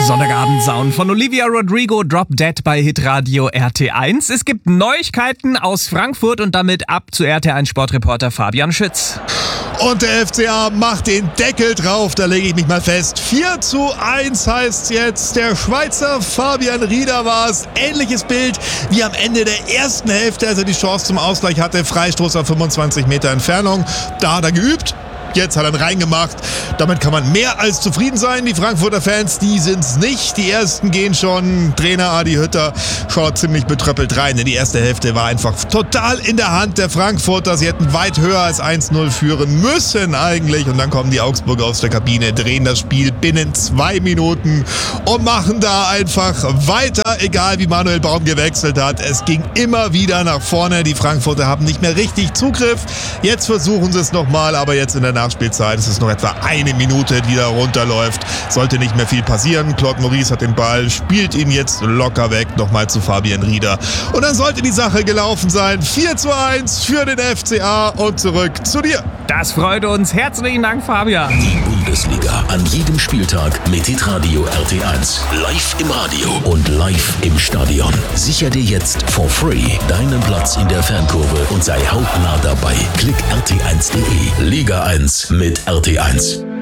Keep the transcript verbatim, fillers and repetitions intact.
Sonntagabend-Sound von Olivia Rodrigo, Drop Dead bei Hitradio R T eins. Es gibt Neuigkeiten aus Frankfurt und damit ab zu R T eins Sportreporter Fabian Schütz. Und der F C A macht den Deckel drauf, da lege ich mich mal fest. vier zu eins heißt jetzt, der Schweizer Fabian Rieder war es. Ähnliches Bild wie am Ende der ersten Hälfte, als er die Chance zum Ausgleich hatte. Freistoß auf fünfundzwanzig Meter Entfernung. Da hat er geübt. Jetzt hat er ihn reingemacht. Damit kann man mehr als zufrieden sein. Die Frankfurter Fans, die sind's nicht. Die ersten gehen schon. Trainer Adi Hütter schaut ziemlich betröppelt rein. Denn die erste Hälfte war einfach total in der Hand der Frankfurter. Sie hätten weit höher als eins null führen müssen eigentlich. Und dann kommen die Augsburger aus der Kabine, drehen das Spiel binnen zwei Minuten und machen da einfach weiter. Egal wie Manuel Baum gewechselt hat. Es ging immer wieder nach vorne. Die Frankfurter haben nicht mehr richtig Zugriff. Jetzt versuchen sie es nochmal, aber jetzt in der Nachspielzeit. Es ist noch etwa eine Minute, die da runterläuft. Sollte nicht mehr viel passieren. Claude Maurice hat den Ball, spielt ihn jetzt locker weg. Nochmal zu Fabian Rieder. Und dann sollte die Sache gelaufen sein. vier zu eins für den F C A und zurück zu dir. Das freut uns. Herzlichen Dank, Fabian. Die Bundesliga an jedem Spieltag mit Hitradio R T eins. Live im Radio und live im Stadion. Sicher dir jetzt for free deinen Platz in der Fankurve und sei hautnah dabei. Klick r t eins punkt d e. Liga eins mit R T eins.